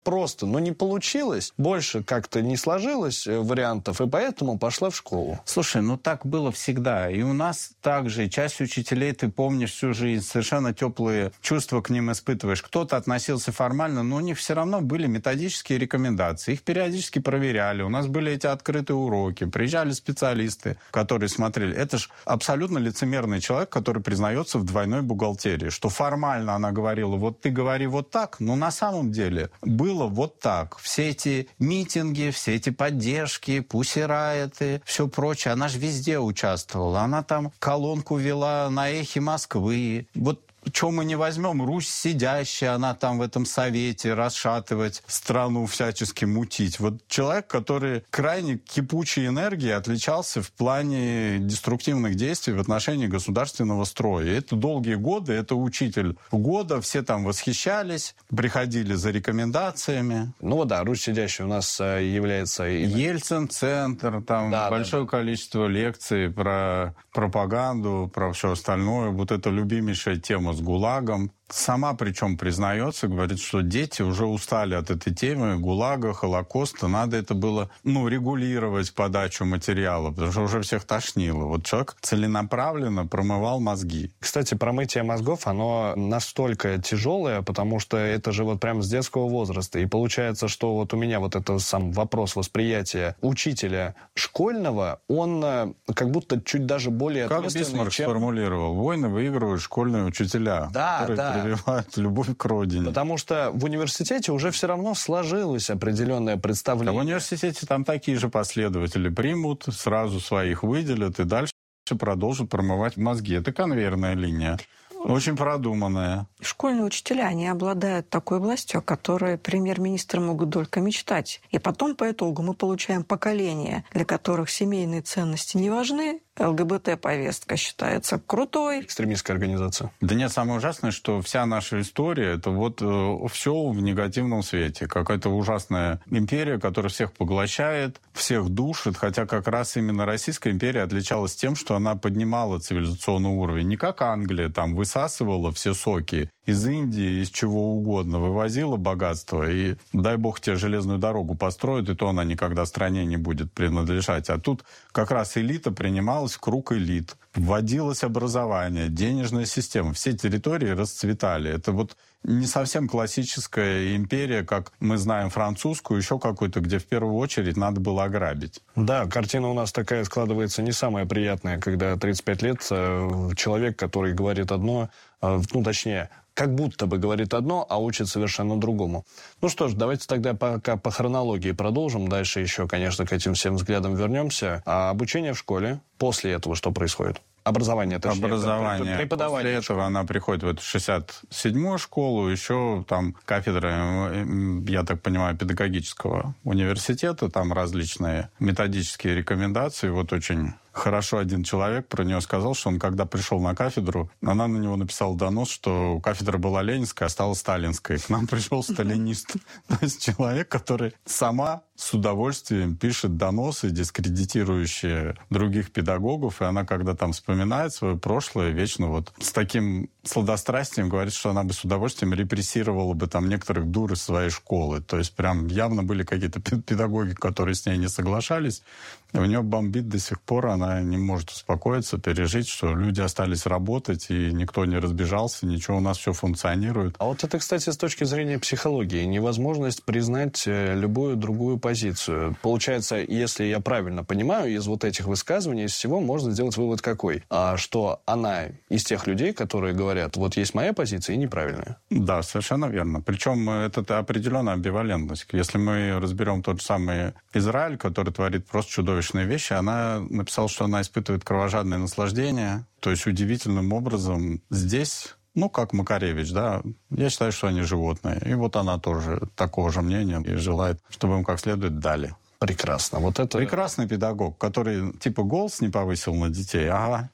просто, не получилось. Больше как-то не сложилось вариантов, и поэтому пошла в школу. Слушай, так было всегда. И у нас также часть учителей, ты помнишь всю жизнь, совершенно теплые чувства к ним испытываешь. Кто-то относился формально, но у них все равно были методические рекомендации. Их периодически проверяли. У нас были эти открытые уроки. Приезжали специалисты, которые смотрели. Это же абсолютно лицемерный человек, который признается в двойной бухгалтерии, что формально она говорила, вот ты говори вот так, но на самом деле было вот так. Все эти митинги, все эти поддержки, пусирайты, все прочее, она же везде участвовала. Она там колонку вела на «Эхе Москвы». Вот что мы не возьмем, Русь сидящая, она там в этом совете расшатывать страну, всячески мутить. Вот человек, который крайне кипучей энергией отличался в плане деструктивных действий в отношении государственного строя. И это долгие годы, это учитель года, все там восхищались, приходили за рекомендациями. Русь сидящая у нас является... Ельцин-центр, там большое количество лекций про пропаганду, про все остальное. Вот это любимейшая тема с ГУЛАГом. Сама причем признается, говорит, что дети уже устали от этой темы ГУЛАГа, Холокоста. Надо это было, регулировать подачу материала, потому что уже всех тошнило. Вот человек целенаправленно промывал мозги. Кстати, промытие мозгов, оно настолько тяжелое, потому что это же прямо с детского возраста. И получается, что у меня это сам вопрос восприятия учителя школьного, он как будто чуть даже более ответственный, как Бисмарк сформулировал, войны выигрывают школьные учителя, которые прививают любовь к родине. Потому что в университете уже все равно сложилось определенное представление. А в университете там такие же последователи примут, сразу своих выделят и дальше продолжат промывать мозги. Это конвейерная линия. Очень продуманная. Школьные учителя, они обладают такой властью, о которой премьер-министры могут только мечтать. И потом по итогу мы получаем поколение, для которых семейные ценности не важны, ЛГБТ-повестка считается крутой. Экстремистская организация. Да нет, самое ужасное, что вся наша история, это все в негативном свете. Какая-то ужасная империя, которая всех поглощает, всех душит, хотя как раз именно Российская империя отличалась тем, что она поднимала цивилизационный уровень. Не как Англия, там высасывала все соки из Индии, из чего угодно, вывозила богатство, и дай бог тебе железную дорогу построят, и то она никогда стране не будет принадлежать. А тут как раз элита принималась в круг элит. Вводилось образование, денежная система. Все территории расцветали. Это не совсем классическая империя, как мы знаем французскую, еще какую-то, где в первую очередь надо было ограбить. Да, картина у нас такая складывается не самая приятная, когда 35 лет человек, который говорит одно, точнее, как будто бы говорит одно, а учит совершенно другому. Что ж, давайте тогда пока по хронологии продолжим. Дальше еще, конечно, к этим всем взглядам вернемся. А обучение в школе, после этого что происходит? Образование, точнее. Образование. После этого она приходит в эту 67-ю школу, еще там кафедра, я так понимаю, педагогического университета, там различные методические рекомендации. Очень хорошо один человек про нее сказал, что он, когда пришел на кафедру, она на него написала донос, что кафедра была ленинская, а стала сталинской. К нам пришел сталинист. То есть человек, который сама с удовольствием пишет доносы, дискредитирующие других педагогов, и она, когда там вспоминает свое прошлое, вечно с таким сладострастием говорит, что она бы с удовольствием репрессировала бы там некоторых дур из своей школы. То есть прям явно были какие-то педагоги, которые с ней не соглашались. И у нее бомбит до сих пор, она не может успокоиться, пережить, что люди остались работать, и никто не разбежался, ничего, у нас все функционирует. А это, кстати, с точки зрения психологии, невозможность признать любую другую позицию. Получается, если я правильно понимаю, из этих высказываний, из всего можно сделать вывод какой? Что она из тех людей, которые говорят, есть моя позиция и неправильная. Да, совершенно верно. Причем это определенная амбивалентность. Если мы разберем тот же самый Израиль, который творит просто чудовищные вещи, она написала, что она испытывает кровожадное наслаждение. То есть удивительным образом здесь... как Макаревич, да, я считаю, что они животные. И она тоже такого же мнения и желает, чтобы им как следует дали. Прекрасно. Это... Прекрасный педагог, который голос не повысил на детей, ага.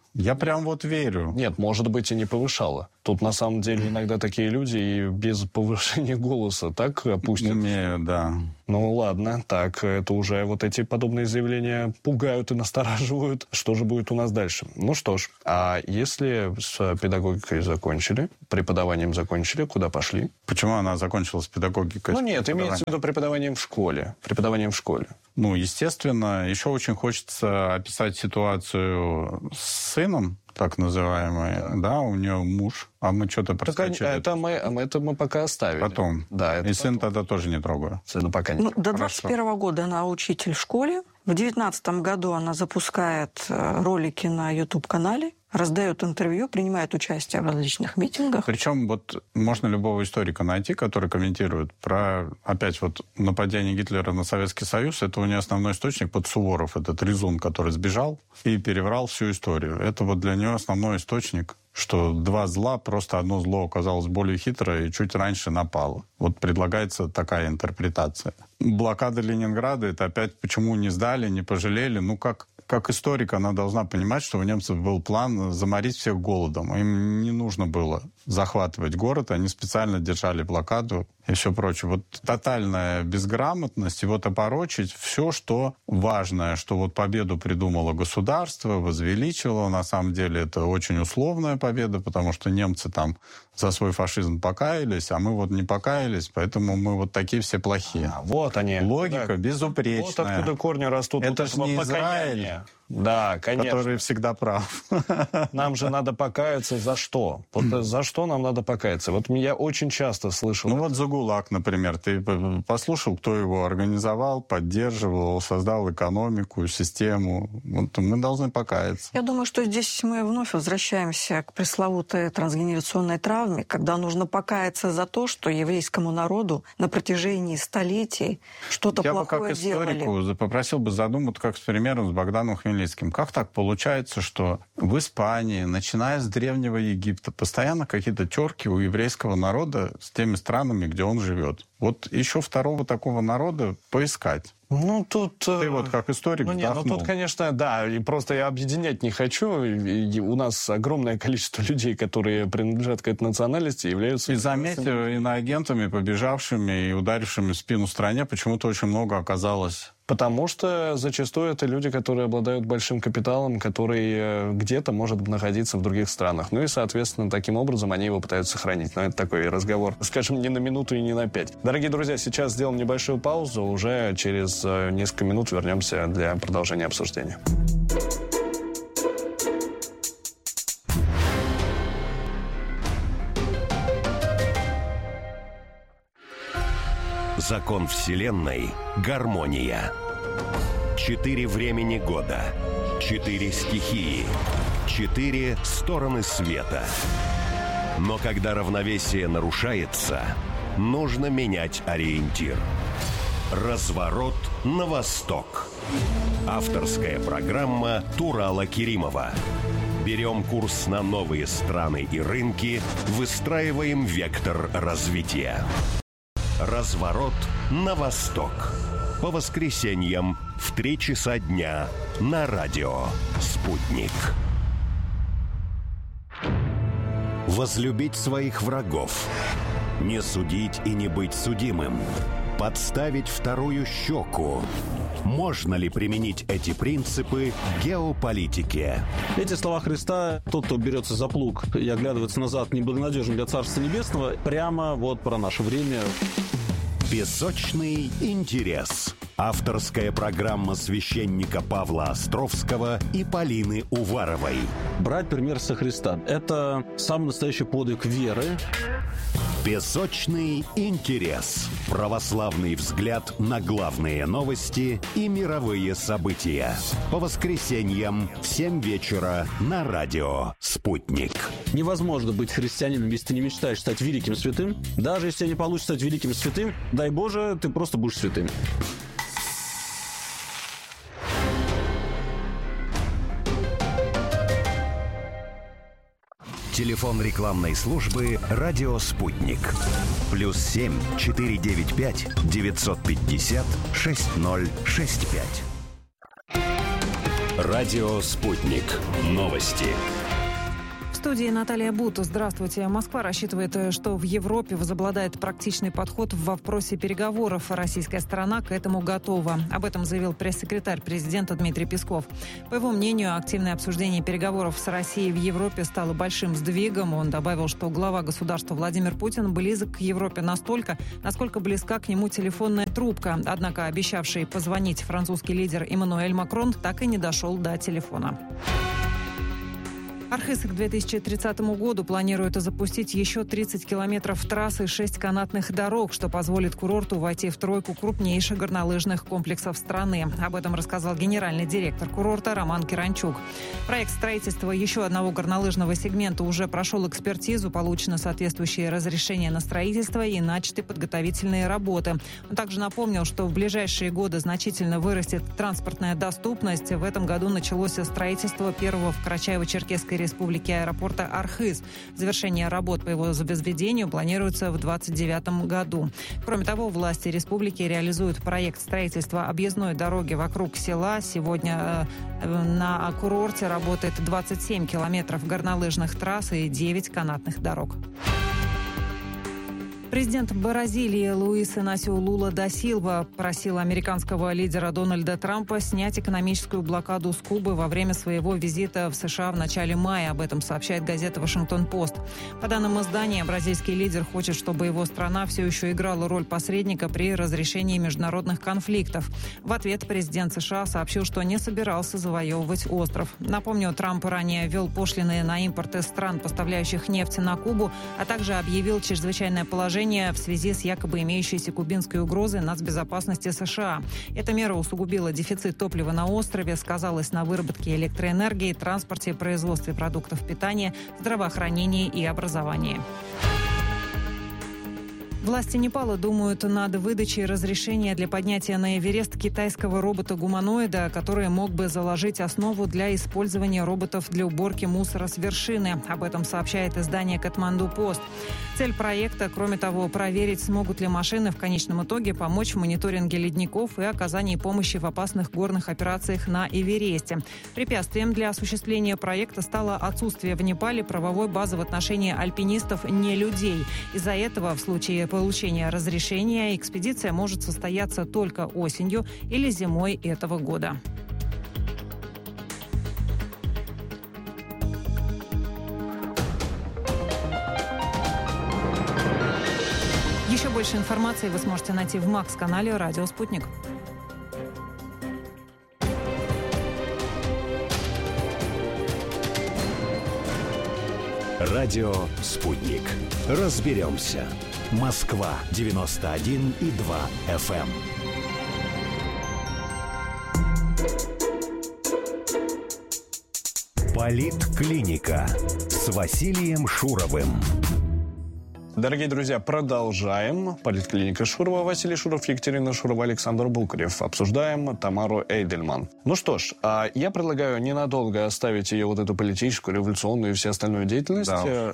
Я прям вот верю. Нет, может быть, и не повышала. Тут, на самом деле, иногда такие люди и без повышения голоса так опустят. Умею, да. Ну, ладно, так, это уже вот эти подобные заявления пугают и настораживают. Что же будет у нас дальше? Ну что ж, а если с педагогикой закончили, преподаванием закончили, куда пошли? Почему она закончилась педагогикой? Ну нет, имеется в виду преподаванием в школе. Преподаванием в школе. Ну, естественно, еще очень хочется описать ситуацию с сыном, так называемый, да, у нее муж, а мы что-то проскочили. Это мы пока оставили. Потом. Да, это и сын потом. тогда тоже не трогаю. Сына пока не. До 21 года она учитель в школе. В 2019 году она запускает ролики на YouTube-канале, раздает интервью, принимает участие в различных митингах. Причем вот можно любого историка найти, который комментирует про, опять вот, нападение Гитлера на Советский Союз. Это у нее основной источник под Суворов, этот Резун, который сбежал и переврал всю историю. Это вот для нее основной источник, что два зла, просто одно зло оказалось более хитрое и чуть раньше напало. Вот предлагается такая интерпретация. Блокада Ленинграда, это опять почему не сдали, не пожалели. Ну, как историк она должна понимать, что у немцев был план заморить всех голодом. Им не нужно было захватывать город, они специально держали блокаду и все прочее. Вот тотальная безграмотность, и вот опорочить все, что важное, что вот победу придумало государство, возвеличило. На самом деле это очень условная победа, потому что немцы там за свой фашизм покаялись, а мы вот не покаялись, поэтому мы вот такие все плохие. Вот они. Логика безупречная. Вот откуда корни растут. Это вот же не Израиль, да, конечно. который всегда прав. Нам же надо покаяться за что? Вот за что нам надо покаяться? Вот я очень часто слышал... Ну вот за ГУЛАГ, например. Ты послушал, кто его организовал, поддерживал, создал экономику, систему. Вот мы должны покаяться. Я думаю, что здесь мы вновь возвращаемся к пресловутой трансгенерационной травме, когда нужно покаяться за то, что еврейскому народу на протяжении столетий что-то плохое делали. Я бы как историку попросил бы задуматься, как с примером с Богданом Хмельницким. Как так получается, что в Испании, начиная с Древнего Египта, постоянно какие-то терки у еврейского народа с теми странами, где он живет? Вот еще второго такого народа поискать. Ну, тут... Ты вот как историк вздохнул. Ну, тут, конечно, да, и просто я объединять не хочу. И у нас огромное количество людей, которые принадлежат к этой национальности, являются... И заметь, иноагентами, побежавшими и ударившими в спину стране, почему-то очень много оказалось. Потому что зачастую это люди, которые обладают большим капиталом, который где-то может находиться в других странах. Ну и, соответственно, таким образом они его пытаются сохранить. Но это такой разговор, скажем, не на минуту и не на 5. Дорогие друзья, сейчас сделаем небольшую паузу. Уже через несколько минут вернемся для продолжения обсуждения. Закон Вселенной – гармония. 4 времени года, 4 стихии, 4 стороны света. Но когда равновесие нарушается, нужно менять ориентир. Разворот на восток. Авторская программа Турала Керимова. Берем курс на новые страны и рынки, выстраиваем вектор развития. Разворот на восток. По воскресеньям в 3 часа дня на радио «Спутник». Возлюбить своих врагов. Не судить и не быть судимым. Подставить вторую щеку. Можно ли применить эти принципы к геополитике? Эти слова Христа: тот, кто берется за плуг и оглядывается назад, неблагонадежен для Царства Небесного, прямо вот про наше время. Песочный интерес. Авторская программа священника Павла Островского и Полины Уваровой. Брать пример со Христа – это самый настоящий подвиг веры. Песочный интерес. Православный взгляд на главные новости и мировые события. По воскресеньям в 7 вечера на радио «Спутник». Невозможно быть христианином, если ты не мечтаешь стать великим святым. Даже если тебе не получится стать великим святым, дай Боже, ты просто будешь святым. Телефон рекламной службы «Радио Спутник». +7 495 950 6065. Радио «Спутник». Новости. В студии Наталья Бута. Здравствуйте. Москва рассчитывает, что в Европе возобладает практичный подход в вопросе переговоров. Российская сторона к этому готова. Об этом заявил пресс-секретарь президента Дмитрий Песков. По его мнению, активное обсуждение переговоров с Россией в Европе стало большим сдвигом. Он добавил, что глава государства Владимир Путин близок к Европе настолько, насколько близка к нему телефонная трубка. Однако обещавший позвонить французский лидер Эммануэль Макрон так и не дошел до телефона. Архыз к 2030 году планирует запустить еще 30 километров трассы и 6 канатных дорог, что позволит курорту войти в тройку крупнейших горнолыжных комплексов страны. Об этом рассказал генеральный директор курорта Роман Киранчук. Проект строительства еще одного горнолыжного сегмента уже прошел экспертизу, получено соответствующее разрешение на строительство и начаты подготовительные работы. Он также напомнил, что в ближайшие годы значительно вырастет транспортная доступность. В этом году началось строительство первого в Карачаево-Черкесской республики аэропорта Архыз. Завершение работ по его возведению планируется в 2029 году. Кроме того, власти республики реализуют проект строительства объездной дороги вокруг села. Сегодня на курорте работает 27 километров горнолыжных трасс и 9 канатных дорог. Президент Бразилии Луис Инасио Лула да Силва просил американского лидера Дональда Трампа снять экономическую блокаду с Кубы во время своего визита в США в начале мая. Об этом сообщает газета «Вашингтон-Пост». По данным издания, бразильский лидер хочет, чтобы его страна все еще играла роль посредника при разрешении международных конфликтов. В ответ президент США сообщил, что не собирался завоевывать остров. Напомню, Трамп ранее ввел пошлины на импорт из стран, поставляющих нефть на Кубу, а также объявил чрезвычайное положение в связи с якобы имеющейся кубинской угрозой нацбезопасности США. Эта мера усугубила дефицит топлива на острове, сказалась на выработке электроэнергии, транспорте, производстве продуктов питания, здравоохранении и образовании. Власти Непала думают над выдачей разрешения для поднятия на Эверест китайского робота-гуманоида, который мог бы заложить основу для использования роботов для уборки мусора с вершины. Об этом сообщает издание «Катманду-Пост». Цель проекта, кроме того, проверить, смогут ли машины в конечном итоге помочь в мониторинге ледников и оказании помощи в опасных горных операциях на Эвересте. Препятствием для осуществления проекта стало отсутствие в Непале правовой базы в отношении альпинистов не людей. Из-за этого в случае получения разрешения экспедиция может состояться только осенью или зимой этого года. Еще больше информации вы сможете найти в Макс-канале «Радио Спутник». Радио «Спутник». Разберемся. Москва 91,2 FM. Политклиника с Василием Шуровым. Дорогие друзья, продолжаем. Политклиника Шурова, Василий Шуров, Екатерина Шурова, Александр Букарев. Обсуждаем Тамару Эйдельман. Ну что ж, я предлагаю ненадолго оставить ее вот эту политическую, революционную и всю остальную деятельность,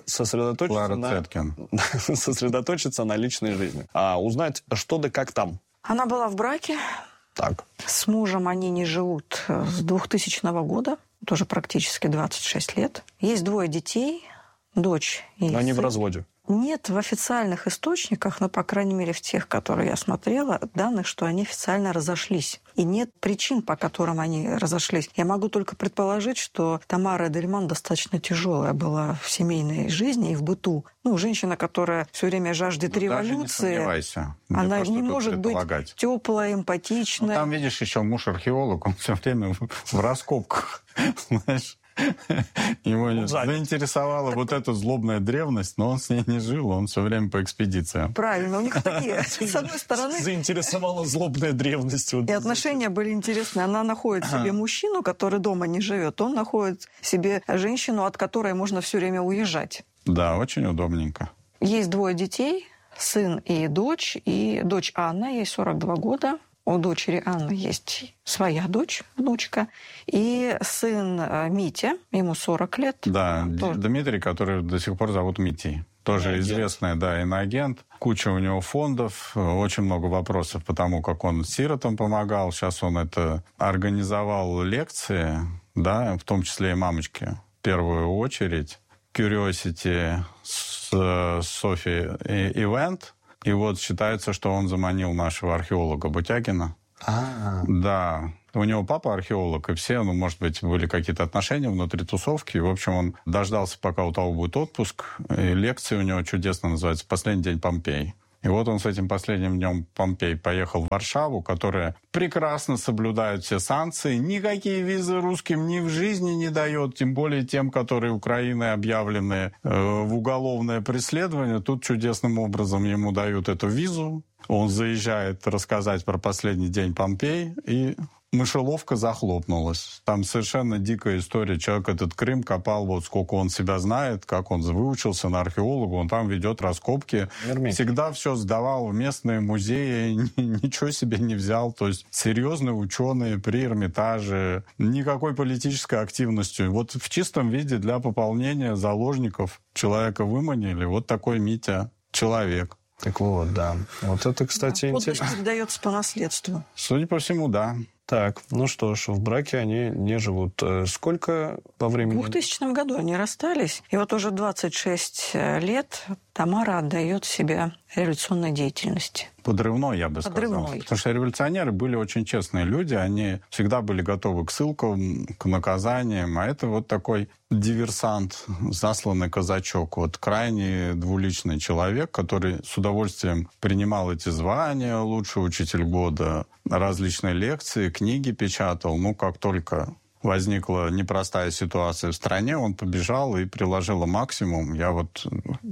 сосредоточиться на личной жизни. Узнать, что да как там. Она была в браке. Так. С мужем они не живут с 2000 года, тоже практически 26 лет. Есть 2 детей, дочь и сын. Они в разводе. Нет в официальных источниках, но, по крайней мере, в тех, которые я смотрела, данных, что они официально разошлись. И нет причин, по которым они разошлись. Я могу только предположить, что Тамара Эйдельман достаточно тяжелая была в семейной жизни и в быту. Женщина, которая все время жаждет революции. Даже не сомневайся. Она не может быть теплая, эмпатичная. Там, видишь, еще муж археолог, он все время в раскопках, знаешь. Его заинтересовала вот эта злобная древность, но он с ней не жил, он все время по экспедициям. Правильно, у них такие, с одной стороны... Заинтересовала злобная древность. И отношения были интересные. Она находит себе мужчину, который дома не живет, он находит себе женщину, от которой можно все время уезжать. Да, очень удобненько. Есть 2 детей, сын и дочь Анна, ей 42 года. У дочери Анны есть своя дочь, внучка, и сын Митя, ему 40 лет. Да, Дмитрий, который до сих пор зовут Митей. тоже известный, иноагент. Куча у него фондов, очень много вопросов по тому, как он сиротам помогал. Сейчас он организовал лекции, в том числе и мамочке, в первую очередь. Curiosity с Софи Ивент. И вот считается, что он заманил нашего археолога Бутягина. Да. У него папа археолог, и все, может быть, были какие-то отношения внутри тусовки. И, в общем, он дождался, пока у того будет отпуск. И лекция у него чудесно называется «Последний день Помпей». И вот он с этим последним днем Помпей поехал в Варшаву, которая прекрасно соблюдает все санкции. Никакие визы русским ни в жизни не дает, тем более тем, которые Украиной объявлены в уголовное преследование. Тут чудесным образом ему дают эту визу. Он заезжает рассказать про последний день Помпей, и мышеловка захлопнулась. Там совершенно дикая история. Человек этот Крым копал, вот сколько он себя знает, как он выучился на археолога, он там ведет раскопки. Всегда все сдавал в местные музеи, ничего себе не взял. То есть серьезные ученые при Эрмитаже, никакой политической активности. Вот в чистом виде для пополнения заложников человека выманили. Вот такой Митя человек. Так вот, да. Вот это, кстати, интересно. Подлость передается по наследству. Судя по всему, да. Так, ну что ж, в браке они не живут. Сколько по времени? В 2000 году они расстались. И вот уже 26 лет Тамара отдает себя революционной деятельности. Подрывной, я бы сказал. Потому что революционеры были очень честные люди, они всегда были готовы к ссылкам, к наказаниям, а это вот такой диверсант, засланный казачок, вот крайне двуличный человек, который с удовольствием принимал эти звания, лучший учитель года, различные лекции, книги печатал. Ну, как только возникла непростая ситуация в стране, он побежал и приложил максимум. Я вот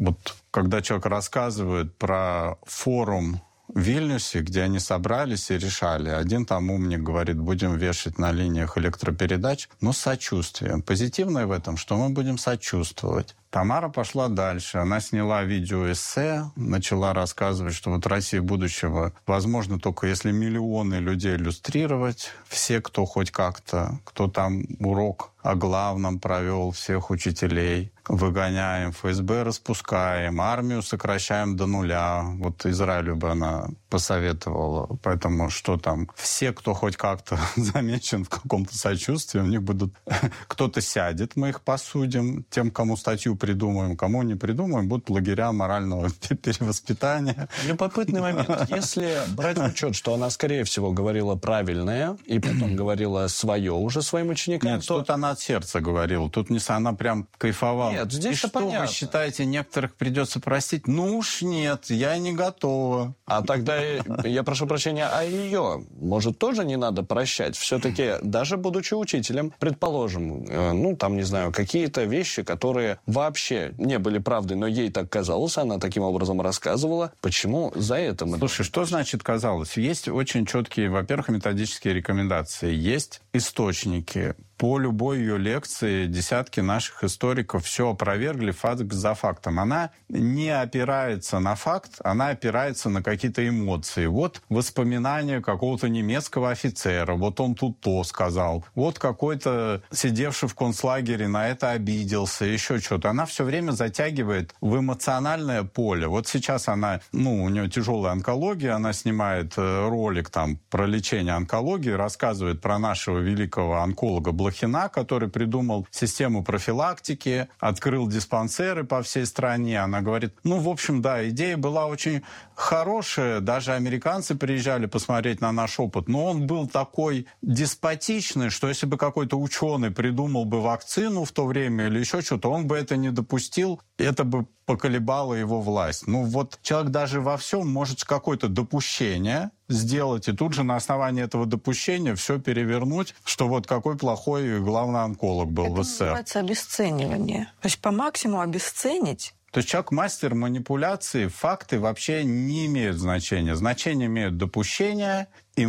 когда человек рассказывает про форум в Вильнюсе, где они собрались и решали. Один там умник говорит, будем вешать на линиях электропередач, но с сочувствием. Позитивное в этом, что мы будем сочувствовать. Тамара пошла дальше. Она сняла видеоэссе, начала рассказывать, что вот Россия будущего возможно только если миллионы людей иллюстрировать. Все, кто хоть как-то, кто там урок о главном провел, всех учителей. Выгоняем, ФСБ распускаем, армию сокращаем до нуля. Вот Израилю бы она посоветовала. Поэтому что там, все, кто хоть как-то замечен в каком-то сочувствии, у них будут... Кто-то сядет, мы их посудим, тем, кому статью придумаем, кому не придумаем, будут лагеря морального перевоспитания. Любопытный момент. Если брать в учет, что она, скорее всего, говорила правильное, и потом говорила свое уже своим ученикам... Нет, тут она от сердца говорила. Тут не она прям кайфовала. Нет, здесь и что понятно. Вы считаете, некоторых придется простить? Ну уж нет, я не готова. А тогда я прошу прощения, а ее, может, тоже не надо прощать? Все-таки, даже будучи учителем, предположим, не знаю, какие-то вещи, которые вообще не были правдой, но ей так казалось, она таким образом рассказывала. Почему за это мы... Слушай, что значит казалось? Есть очень четкие, во-первых, методические рекомендации, есть источники. По любой ее лекции десятки наших историков все опровергли факт за фактом. Она не опирается на факт, она опирается на какие-то эмоции. Вот воспоминания какого-то немецкого офицера, вот он тут то сказал, вот какой-то сидевший в концлагере на это обиделся, еще что-то. Она все время затягивает в эмоциональное поле. Вот сейчас она, у нее тяжелая онкология, она снимает ролик там про лечение онкологии, рассказывает про нашего великого онколога Блохина, который придумал систему профилактики, открыл диспансеры по всей стране. Она говорит, в общем, да, идея была очень хорошая, даже американцы приезжали посмотреть на наш опыт, но он был такой деспотичный, что если бы какой-то ученый придумал бы вакцину в то время или еще что-то, он бы это не допустил, это бы поколебало его власть. Человек даже во всем может какое-то допущение сделать, и тут же на основании этого допущения все перевернуть, что вот какой плохой главный онколог был в СССР. Это называется обесценивание. То есть по максимуму обесценить. То есть человек мастер манипуляции, факты вообще не имеют значения. Значение имеют допущения,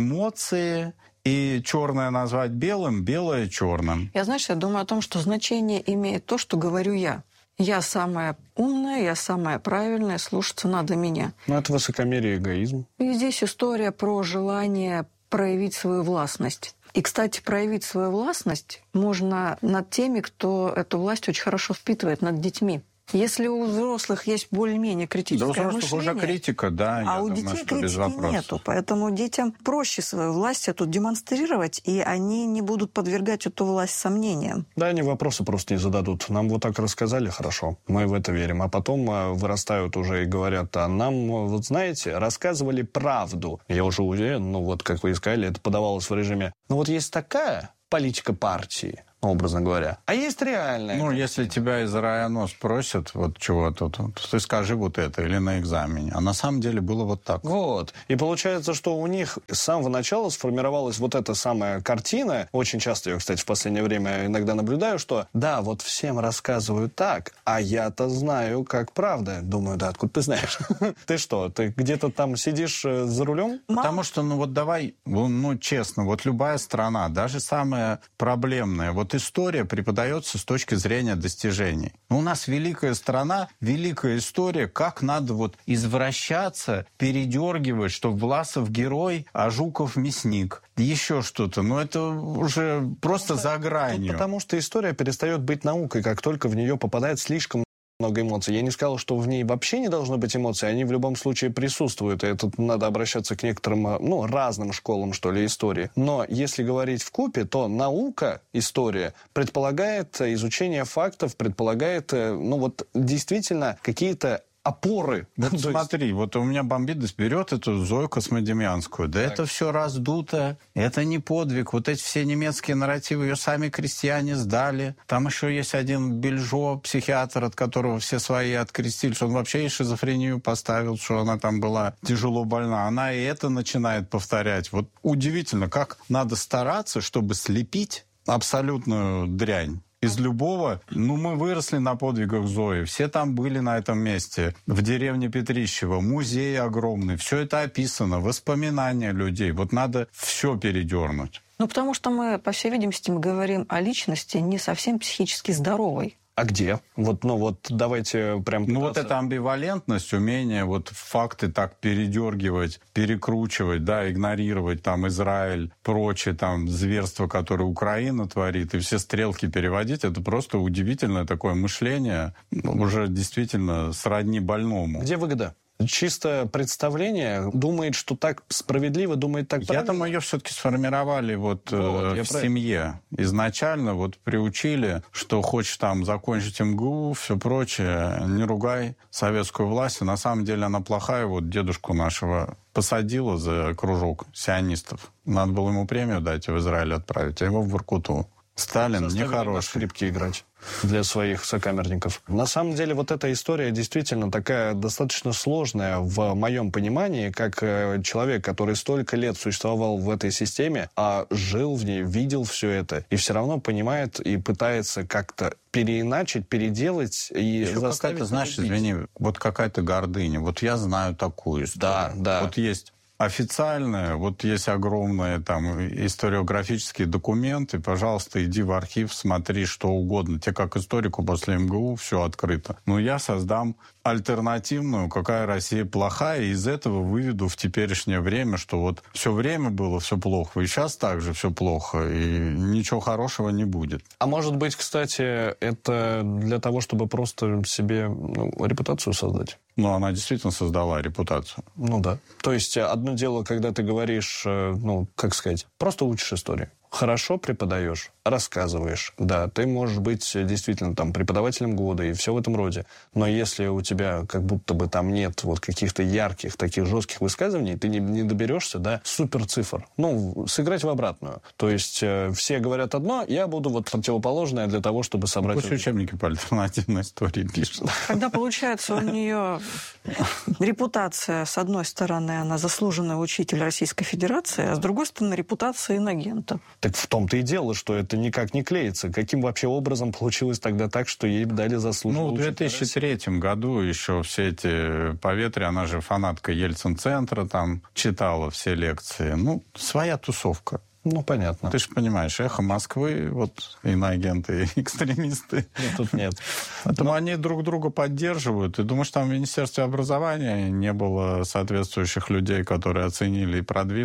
эмоции, и черное назвать белым, белое черным. Я думаю о том, что значение имеет то, что говорю я. Я самая умная, я самая правильная, слушаться надо меня. Это высокомерие и эгоизм. И здесь история про желание проявить свою властность. И, кстати, проявить свою властность можно над теми, кто эту власть очень хорошо впитывает, над детьми. Если у взрослых есть более-менее критическое мышление... Да, у взрослых уже критика, да. А у детей критики нету. Поэтому детям проще свою власть эту демонстрировать, и они не будут подвергать эту власть сомнениям. Да, они вопросы просто не зададут. Нам вот так рассказали, хорошо, мы в это верим. А потом вырастают уже и говорят, а нам, вот знаете, рассказывали правду. Я уже уверен, ну вот как вы и сказали, это подавалось в режиме, ну вот есть такая политика партии, образно говоря. А есть реальная. Ну, если тебя из РАИ спросят, вот чего-то, ты скажи вот это, или на экзамене. А на самом деле было вот так. Вот. И получается, что у них с самого начала сформировалась вот эта самая картина. Очень часто я, кстати, в последнее время иногда наблюдаю, что да, вот всем рассказывают так, а я-то знаю, как правда. Думаю, да, откуда ты знаешь? Ты что, ты где-то там сидишь за рулем? Потому что, ну вот давай, ну честно, вот любая страна, даже самая проблемная, вот история преподается с точки зрения достижений. У нас великая страна, великая история, как надо вот извращаться, передергивать, что Власов герой, а Жуков мясник. Еще что-то. Но это уже просто за гранью. Потому что история перестает быть наукой, как только в нее попадает слишком много эмоций. Я не сказал, что в ней вообще не должно быть эмоций, они в любом случае присутствуют, и тут надо обращаться к некоторым, ну, разным школам, что ли, истории. Но если говорить вкупе, то наука, история, предполагает изучение фактов, предполагает, ну, вот, действительно, какие-то опоры. Вот смотри, вот у меня бомбидность берет эту Зою Космодемьянскую. Да так. Это все раздуто, это не подвиг. Вот эти все немецкие нарративы ее сами крестьяне сдали. Там еще есть один Бельжо, психиатр, от которого все свои открестили, что он вообще и шизофрению поставил, что она там была тяжело больна. Она и это начинает повторять. Вот удивительно, как надо стараться, чтобы слепить абсолютную дрянь из любого. Ну, мы выросли на подвигах Зои. Все там были на этом месте. В деревне Петрищево. Музей огромный. Все это описано. Воспоминания людей. Вот надо все передернуть. Ну, потому что мы, по всей видимости, мы говорим о личности не совсем психически здоровой. А где? Вот, ну вот давайте прям... Ну вот эта амбивалентность, умение вот факты так передергивать, перекручивать, да, игнорировать там Израиль, прочие там зверства, которые Украина творит, и все стрелки переводить, это просто удивительное такое мышление, уже действительно сродни больному. Где выгода? Чисто представление, думает, что так справедливо, думает так правильно. Я думаю, ее все-таки сформировали вот в семье. Изначально вот приучили, что хочешь там закончить МГУ, все прочее, не ругай советскую власть. И на самом деле она плохая. Вот дедушку нашего посадила за кружок сионистов. Надо было ему премию дать и в Израиль отправить, а его в Воркуту. Сталин нехороший. На скрипке играть для своих сокамерников. На самом деле вот эта история действительно такая достаточно сложная в моем понимании, как человек, который столько лет существовал в этой системе, а жил в ней, видел все это, и все равно понимает и пытается как-то переиначить, переделать и еще заставить... Какая-то, знаешь, извини, вот какая-то гордыня. Вот я знаю такую историю. Да. Вот есть официальная, вот есть огромные там историографические документы, пожалуйста, иди в архив, смотри что угодно. Тебе как историку после МГУ все открыто. Но я создам альтернативную, какая Россия плохая, и из этого выведу в теперешнее время, что вот все время было все плохо, и сейчас также все плохо, и ничего хорошего не будет. А может быть, кстати, это для того, чтобы просто себе репутацию создать? Ну, она действительно создала репутацию. Ну да. То есть одно дело, когда ты говоришь, ну, как сказать, просто учишь историю. Хорошо преподаешь, рассказываешь. Да, ты можешь быть действительно там преподавателем года и все в этом роде. Но если у тебя как будто бы там нет вот каких-то ярких, таких жестких высказываний, ты не доберешься до суперцифр. Ну, сыграть в обратную. То есть все говорят одно, я буду вот противоположное для того, чтобы собрать... Пусть учебники по альтернативной истории пишут. Когда получается у нее репутация, с одной стороны, она заслуженный учитель Российской Федерации, а с другой стороны, репутация инагента. Так в том-то и дело, что это никак не клеится. Каким вообще образом получилось тогда так, что ей дали заслуженного учителя? Ну, в 2003 году еще все эти поветрия, она же фанатка Ельцин-центра, там читала все лекции. Ну, своя тусовка. Ну, понятно. Ты же понимаешь, «Эхо Москвы», вот иноагенты, экстремисты. Нет, тут нет. Поэтому они друг друга поддерживают. И думаешь, там в Министерстве образования не было соответствующих людей, которые оценили и продвинули?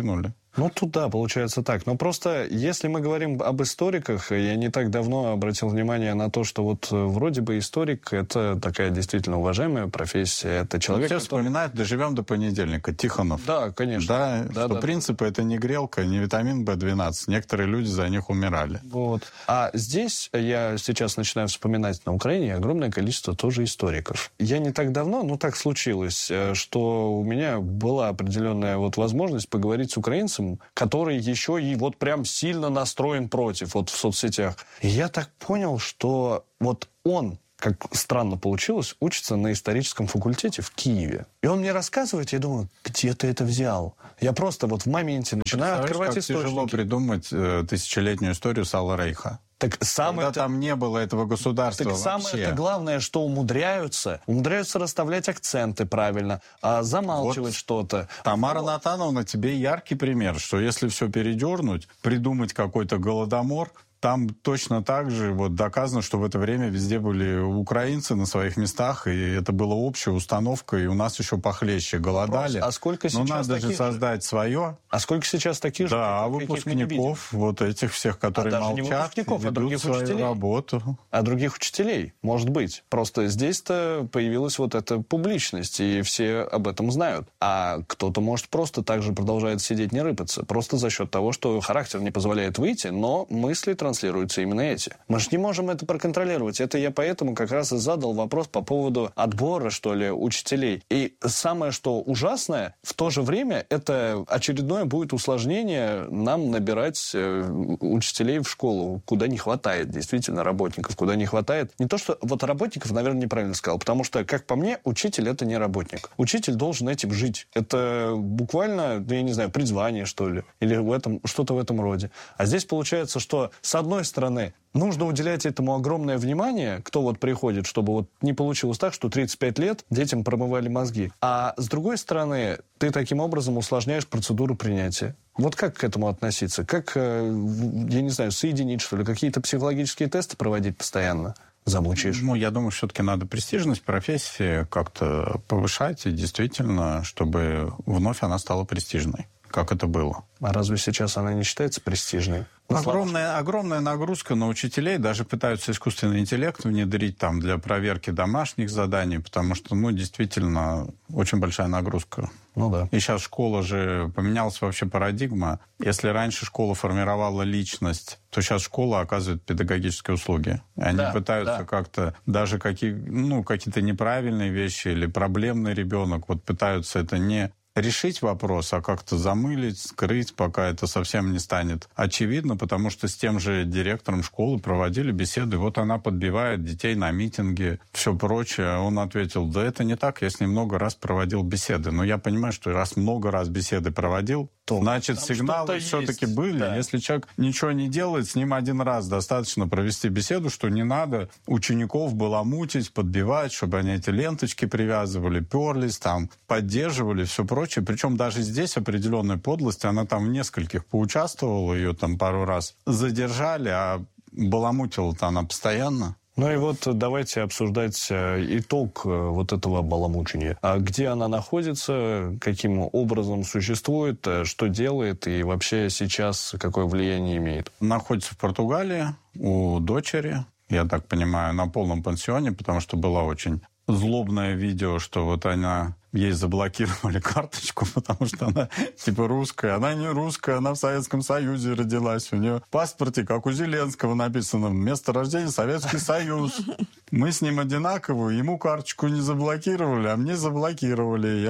Ну, тут да, получается так. Но просто, если мы говорим об историках, я не так давно обратил внимание на то, что вот вроде бы историк — это такая действительно уважаемая профессия. Это человек, все вспоминают, доживем до понедельника, Тихонов. Да, конечно. Да, что принципы — это не грелка, не витамин В12. Некоторые люди за них умирали. Вот. А здесь я сейчас начинаю вспоминать на Украине огромное количество тоже историков. Я не так давно, но так случилось, что у меня была определенная вот возможность поговорить с украинцем, который еще и вот прям сильно настроен против вот в соцсетях. И я так понял, что вот он, как странно получилось, учится на историческом факультете в Киеве. И он мне рассказывает, я думаю, где ты это взял? Я просто вот в моменте начинаю открывать источники. Тяжело придумать тысячелетнюю историю Сала Рейха. Так когда там не было этого государства так вообще. Самое главное, что умудряются расставлять акценты правильно, замалчивать что-то. Тамара Натановна тебе яркий пример, что если все передернуть, придумать какой-то голодомор, там точно так же вот доказано, что в это время везде были украинцы на своих местах, и это была общая установка, и у нас еще похлеще голодали. А сколько сейчас надо же создать свое. А сколько сейчас таких же? Да, выпускников вот этих всех, которые молчат, ведут свою работу. А других учителей, может быть. Просто здесь-то появилась вот эта публичность, и все об этом знают. А кто-то, может, просто так же продолжает сидеть, не рыпаться. Просто за счет того, что характер не позволяет выйти, но мысли транслируются именно эти. Мы же не можем это проконтролировать. Это я поэтому как раз и задал вопрос по поводу отбора, что ли, учителей. И самое, что ужасное, в то же время это очередное будет усложнение нам набирать учителей в школу, куда не хватает действительно работников, куда не хватает. Не то, что вот работников, наверное, неправильно сказал, потому что, как по мне, учитель — это не работник. Учитель должен этим жить. Это буквально, я не знаю, призвание, что ли, или что-то в этом роде. А здесь получается, что с одной стороны, нужно уделять этому огромное внимание, кто вот приходит, чтобы вот не получилось так, что 35 лет детям промывали мозги. А с другой стороны, ты таким образом усложняешь процедуру принятия. Вот как к этому относиться? Как, я не знаю, соединить, что ли, какие-то психологические тесты проводить постоянно? Замучаешь. Ну, я думаю, все-таки надо престижность профессии как-то повышать, и действительно, чтобы вновь она стала престижной, как это было. А разве сейчас она не считается престижной? Огромная нагрузка на учителей. Даже пытаются искусственный интеллект внедрить там для проверки домашних заданий, потому что, действительно, очень большая нагрузка. Ну да. И сейчас школа же поменялась вообще парадигма. Если раньше школа формировала личность, то сейчас школа оказывает педагогические услуги. И они пытаются как-то даже какие-то неправильные вещи или проблемный ребенок, вот пытаются это не решить вопрос, а как-то замылить, скрыть, пока это совсем не станет очевидно, потому что с тем же директором школы проводили беседы. Вот она подбивает детей на митинги, все прочее. Он ответил, да это не так, я с ним много раз проводил беседы. Но я понимаю, что раз много раз беседы проводил, значит, сигналы все-таки были. Да. Если человек ничего не делает, с ним один раз достаточно провести беседу, что не надо учеников баламутить, подбивать, чтобы они эти ленточки привязывали, перлись, там, поддерживали, все прочее. Причем даже здесь определенная подлость, она там в нескольких поучаствовала, ее там пару раз задержали, а баламутила-то она постоянно. Ну и вот давайте обсуждать итог вот этого баламучения. Где она находится, каким образом существует, что делает и вообще сейчас какое влияние имеет? Находится в Португалии у дочери, я так понимаю, на полном пансионе, потому что было очень злобное видео, что вот ей заблокировали карточку, потому что она типа русская. Она не русская, она в Советском Союзе родилась. У нее в паспорте, как у Зеленского, написано место рождения Советский Союз. Мы с ним одинаковые, ему карточку не заблокировали, а мне заблокировали.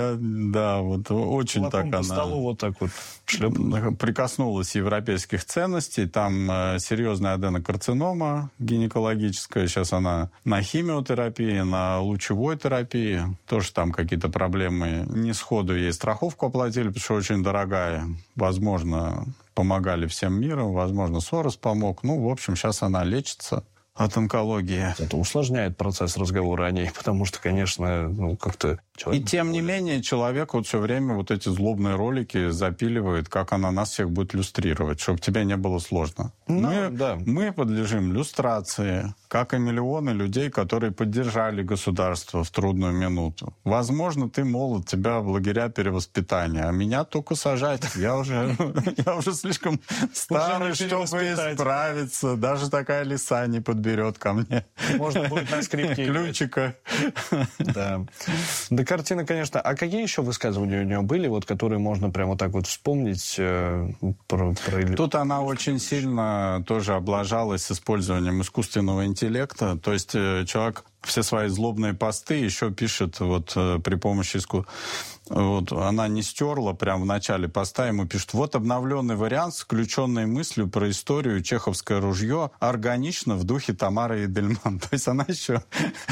Очень Лапом так она... по столу вот так вот прикоснулась европейских ценностей. Там серьезная аденокарцинома гинекологическая. Сейчас она на химиотерапии, на лучевой терапии. Тоже там какие-то проблемы. Не сходу ей страховку оплатили, потому что очень дорогая. Возможно, помогали всем миром, возможно, Сорос помог. В общем, сейчас она лечится от онкологии. Это усложняет процесс разговора о ней, потому что, конечно, как-то Человек и тем не менее человек вот все время вот эти злобные ролики запиливает, как она нас всех будет люстрировать, чтобы тебе не было сложно. Мы подлежим люстрации, как и миллионы людей, которые поддержали государство в трудную минуту. Возможно, ты молод, тебя в лагеря перевоспитания, а меня только сажать. Я уже слишком старый, чтобы исправиться. Даже такая лиса не подберет ко мне. Может, будет на скрипке ключика. Да. Да, картина, конечно. А какие еще высказывания у нее были, вот, которые можно прямо так вот вспомнить? Тут она очень сильно тоже облажалась с использованием искусственного интеллекта. То есть человек все свои злобные посты еще пишет вот при помощи вот она не стерла, прямо в начале поста ему пишет: вот обновленный вариант с включенной мыслью про историю «Чеховское ружье» органично в духе Тамары Эдельман. То есть она еще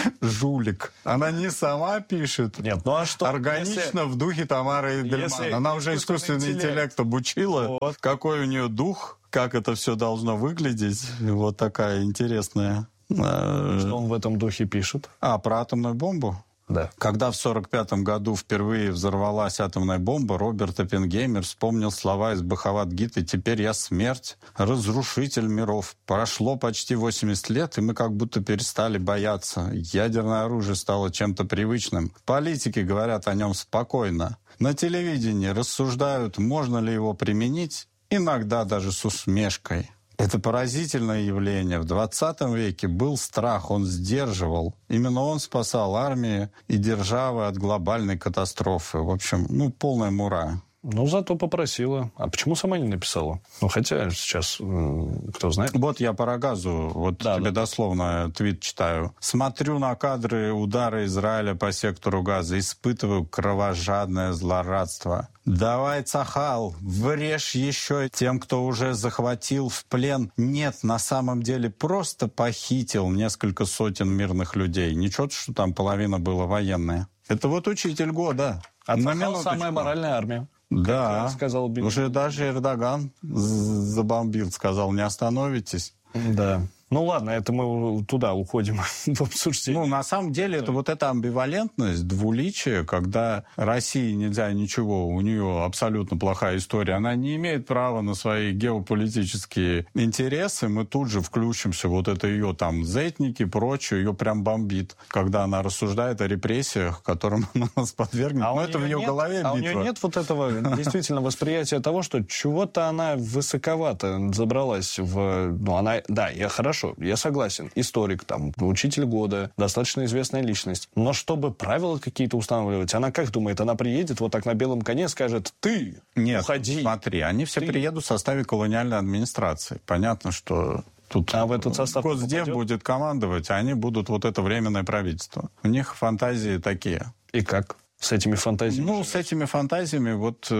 жулик. Она не сама пишет. Нет, ну а что? Органично в духе Тамары Эдельман. Она уже искусственный интеллект обучила. Вот. Какой у нее дух, как это все должно выглядеть. Вот такая интересная. Что он в этом духе пишет? Про атомную бомбу? Да. Когда в 1945 году впервые взорвалась атомная бомба, Роберт Оппенгеймер вспомнил слова из Бхагавад-гиты: «Теперь я смерть, разрушитель миров». Прошло почти 80 лет, и мы как будто перестали бояться. Ядерное оружие стало чем-то привычным. Политики говорят о нем спокойно. На телевидении рассуждают, можно ли его применить, иногда даже с усмешкой. Это поразительное явление. В 20 веке был страх, он сдерживал. Именно он спасал армии и державы от глобальной катастрофы. В общем, полная мура. Ну, зато попросила. А почему сама не написала? Ну, хотя сейчас, кто знает. Вот я по Рогазу, тебе дословно твит читаю. «Смотрю на кадры удара Израиля по сектору Газа, испытываю кровожадное злорадство. Давай, Цахал, врежь еще тем, кто уже захватил в плен. Нет, на самом деле просто похитил несколько сотен мирных людей. Ничего, что там половина была военная». Это вот учитель года. А Цахал самая моральная армия. Да, сказал уже даже Эрдоган забомбил, сказал: не остановитесь. Да. Ну ладно, это мы туда уходим в обсуждение. На самом деле, это вот эта амбивалентность, двуличие, когда России нельзя ничего, у нее абсолютно плохая история, она не имеет права на свои геополитические интересы, мы тут же включимся, вот это ее там зетники, прочее, ее прям бомбит, когда она рассуждает о репрессиях, которым она нас подвергнет. Но это в ее голове битва. А у нее нет вот этого действительно восприятия того, что чего-то она высоковато забралась в... Хорошо, я согласен. Историк, учитель года, достаточно известная личность. Но чтобы правила какие-то устанавливать, она как думает? Она приедет вот так на белом коне, скажет: ты, уходи. Смотри, они все приедут в составе колониальной администрации. Понятно, что тут в этот состав Госдеп будет командовать, а они будут вот это временное правительство. У них фантазии такие. И как? С этими фантазиями? С этими фантазиями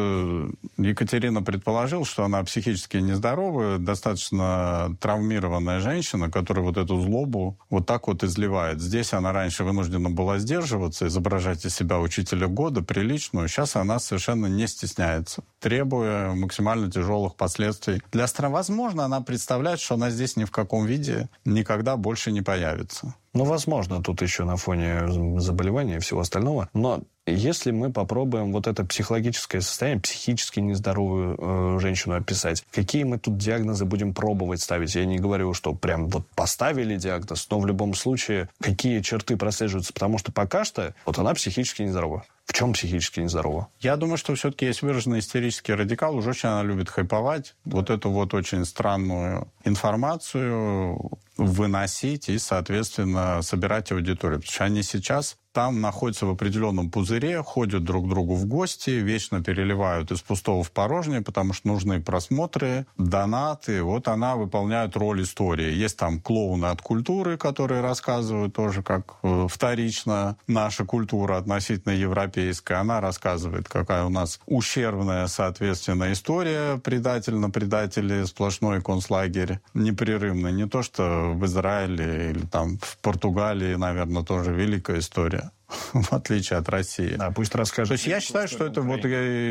Екатерина предположила, что она психически нездоровая, достаточно травмированная женщина, которая вот эту злобу вот так вот изливает. Здесь она раньше вынуждена была сдерживаться, изображать из себя учителя года, приличную. Сейчас она совершенно не стесняется, требуя максимально тяжелых последствий для страны. Возможно, она представляет, что она здесь ни в каком виде никогда больше не появится. Возможно, тут еще на фоне заболевания и всего остального. Но если мы попробуем вот это психологическое состояние, психически нездоровую женщину описать, какие мы тут диагнозы будем пробовать ставить? Я не говорю, что прям поставили диагноз, но в любом случае, какие черты прослеживаются? Потому что пока что она психически нездорова. В чем психически нездорова? Я думаю, что все-таки есть выраженный истерический радикал. Уж очень она любит хайповать. Вот эту очень странную информацию выносить и, соответственно, собирать аудиторию. Потому что они сейчас там находятся в определенном пузыре, ходят друг к другу в гости, вечно переливают из пустого в порожнее, потому что нужны просмотры, донаты. Вот она выполняет роль истории. Есть там клоуны от культуры, которые рассказывают тоже, как вторично наша культура относительно европейская. Она рассказывает, какая у нас ущербная, соответственно, история. Предатель на предателе, сплошной концлагерь непрерывный. Не то, что в Израиле или в Португалии, наверное, тоже великая история. в отличие от России. Да, пусть расскажет. То есть я считаю, что это вот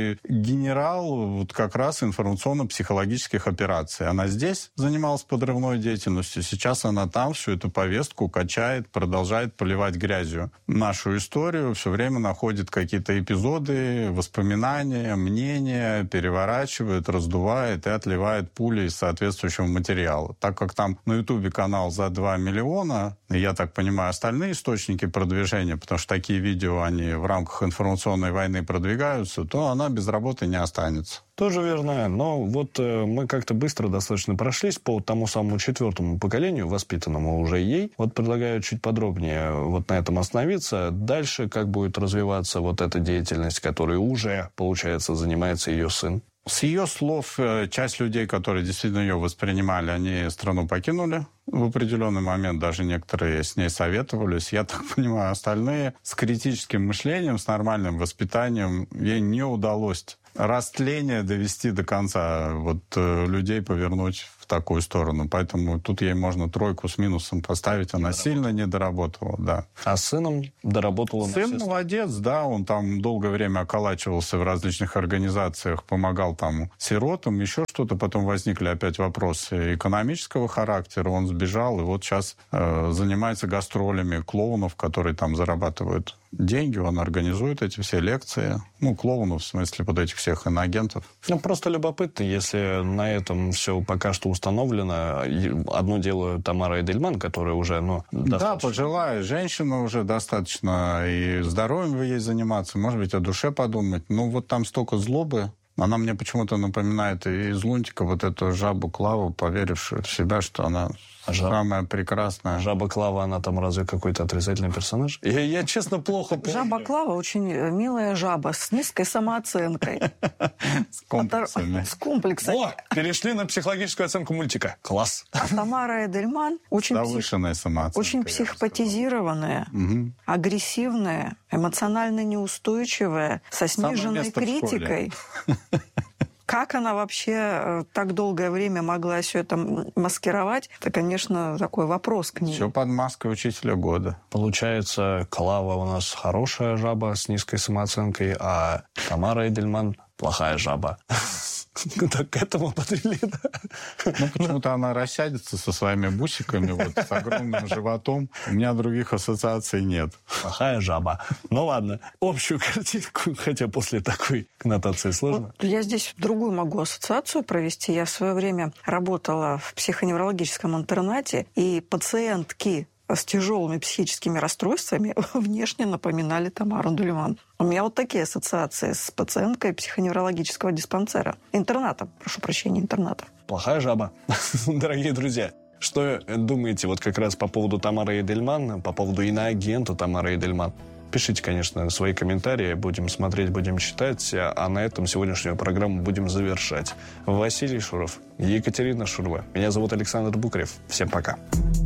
генерал вот как раз информационно-психологических операций. Она здесь занималась подрывной деятельностью, сейчас она там всю эту повестку качает, продолжает поливать грязью нашу историю, все время находит какие-то эпизоды, воспоминания, мнения, переворачивает, раздувает и отливает пули из соответствующего материала. Так как там на Ютубе канал за 2 миллиона, и я так понимаю, остальные источники продвижения, потому что такие видео, они в рамках информационной войны продвигаются, то она без работы не останется. Тоже верно, но вот мы как-то быстро достаточно прошлись по тому самому 4-му поколению, воспитанному уже ей. Вот предлагаю чуть подробнее вот на этом остановиться. Дальше как будет развиваться вот эта деятельность, которой уже, получается, занимается ее сын? С ее слов, часть людей, которые действительно ее воспринимали, они страну покинули. В определенный момент даже некоторые с ней советовались. Я так понимаю, остальные с критическим мышлением, с нормальным воспитанием, ей не удалось растление довести до конца, вот людей повернуть в такую сторону. Поэтому тут ей можно 3 с минусом поставить. Она сильно не доработала, да. А с сыном доработала? Сын молодец, да. Он там долгое время околачивался в различных организациях, помогал там сиротам, еще что-то. Потом возникли опять вопросы экономического характера. Он сбежал и вот сейчас занимается гастролями клоунов, которые там зарабатывают деньги. Он организует эти все лекции. Ну, клоунов, в смысле, под этих всех иноагентов. Ну, просто любопытно, если на этом все пока что установлено. Одно дело Тамара Эдельман, которая уже, достаточно... Да, пожилая женщина уже достаточно, и здоровьем ей заниматься, может быть, о душе подумать. Ну, вот там столько злобы. Она мне почему-то напоминает из Лунтика вот эту жабу Клаву, поверившую в себя, что она самая прекрасная. Жаба Клава, она там разве какой-то отрицательный персонаж? Я честно, плохо помню. Жаба Клава очень милая жаба с низкой самооценкой. С комплексами. С комплексами. О, перешли на психологическую оценку мультика. Класс. А Тамара Эдельман очень психопатизированная, агрессивная, эмоционально неустойчивая, со сниженной критикой. Как она вообще так долгое время могла все это маскировать? Это, конечно, такой вопрос к ней. Все под маской учителя года. Получается, Клава у нас хорошая жаба с низкой самооценкой, а Тамара Эдельман плохая жаба. Так к этому подвели, да? Ну, почему-то она рассядется со своими бусиками, вот, с огромным животом. У меня других ассоциаций нет. Плохая жаба. Ну, ладно. Общую картинку, хотя после такой коннотации сложно. Вот я здесь другую могу ассоциацию провести. Я в свое время работала в психоневрологическом интернате, и пациентки с тяжелыми психическими расстройствами внешне напоминали Тамару Эдельман. У меня вот такие ассоциации с пациенткой психоневрологического диспансера. Интерната, прошу прощения, интерната. Плохая жаба. Дорогие друзья, что думаете вот как раз по поводу Тамары Эдельман, по поводу иноагента Тамары Эдельман? Пишите, конечно, свои комментарии, будем смотреть, будем читать, а на этом сегодняшнюю программу будем завершать. Василий Шуров, Екатерина Шурова. Меня зовут Александр Букарев. Всем пока.